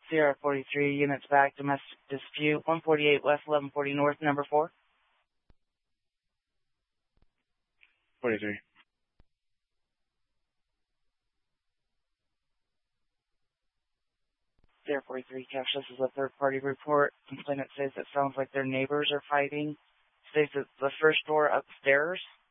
Sierra 43, units back, domestic dispute, 148 West, 1140 North, number 4. 43. Sierra 43, Cash, this is a third-party report. Complainant says it sounds like their neighbors are fighting. States that the first door upstairs